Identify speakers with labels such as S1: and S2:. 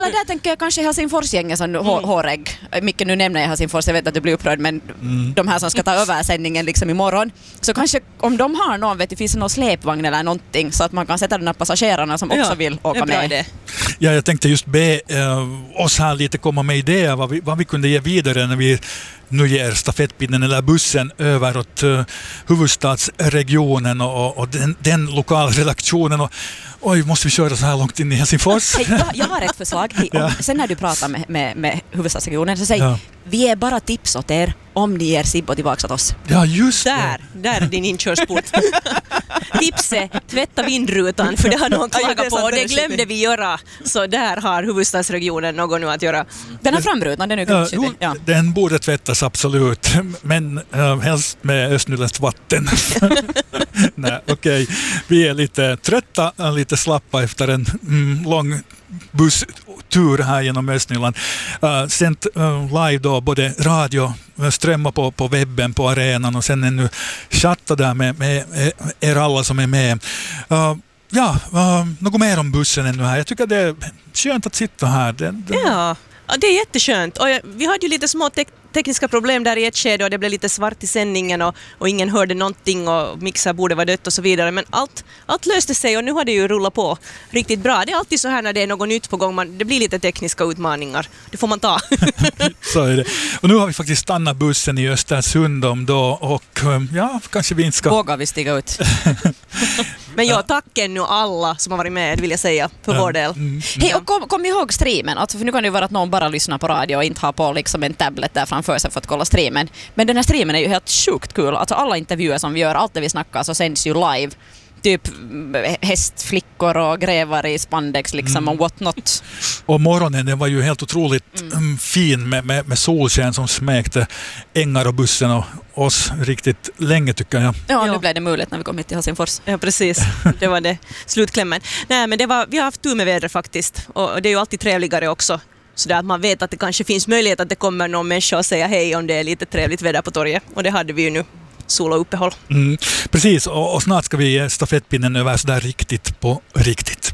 S1: Där tänker jag kanske Helsingforsgänget som hårägg. Mycket nu nämner jag Helsingfors, jag vet att du blir upprörd, men de här som ska ta över sändningen liksom imorgon. Så kanske om de har någon, vet du, finns det någon släpvagn eller någonting så att man kan sätta de här passagerarna som också vill åka med. Det.
S2: Ja, jag tänkte just be oss här lite komma med idéer vad vi kunde ge vidare när vi nu ger stafettpinnen eller bussen över åt huvudstadsregionen och den lokala redaktionen. Och, oj, måste vi köra så här långt in i Helsingfors?
S1: Hej, jag har ett förslag. Hej, sen när du pratar med huvudstadsregionen så säg, vi är bara tips åt er om ni ger Sibbo tillbaka åt oss.
S2: Ja, just
S3: där är din inkörsport. Tipset, tvätta vindrutan, för det har någon klagat på och det glömde vi göra. Så där har huvudstadsregionen något nu att göra.
S1: Den här framrutan, den är ju
S2: den borde tvättas absolut, men helst med östnyländskt vatten. Nej, okej. Vi är lite trötta, lite slappa efter en lång busstur här genom Östnyland. Sänt live då, både radio, strömma på webben, på arenan och sen ännu chatta där med er alla som är med. Något mer om bussen ännu här. Jag tycker det är skönt att sitta här.
S3: Ja, det är jätteskönt. Och vi hade ju lite små tekniska problem där i ett skede och det blev lite svart i sändningen och ingen hörde någonting och mixar borde vara dött och så vidare. Men allt löste sig och nu har det ju rullat på riktigt bra. Det är alltid så här när det är något nytt på gång. Det blir lite tekniska utmaningar. Det får man ta.
S2: Så är det. Och nu har vi faktiskt stannat bussen i Östersund då och kanske vi inte ska...
S1: Vågar vi stiga ut?
S3: Men tacken nu alla som har varit med, vill jag säga, för vår del.
S1: Hej, och kom ihåg streamen. Alltså, för nu kan det ju vara att någon bara lyssnar på radio och inte har på liksom en tablet där framför sig för att kolla streamen. Men den här streamen är ju helt sjukt kul. Alltså alla intervjuer som vi gör, allt det vi snackar så sänds ju live. Typ hästflickor och grävar i spandex liksom och what not.
S2: Och morgonen den var ju helt otroligt fin med solsken som smekte ängar och bussen och oss riktigt länge tycker jag.
S1: Ja, nu blev det möjligt när vi kom hit till Helsingfors.
S3: Ja, precis. Det var det slutklämmen. Nej, men vi har haft tur med vädret faktiskt. Och det är ju alltid trevligare också. Så där att man vet att det kanske finns möjlighet att det kommer någon människa och säga hej om det är lite trevligt väder på torget. Och det hade vi ju nu. Sol och uppehåll.
S2: Precis, och snart ska vi ge stafettpinnen över så där riktigt på riktigt.